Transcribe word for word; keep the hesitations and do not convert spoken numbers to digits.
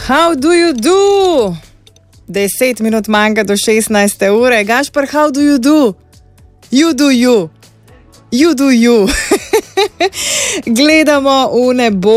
How do you do? Deset minut manjka do šestnajste ure. Gašper, how do you do? You do you. You do you. Gledamo v nebo.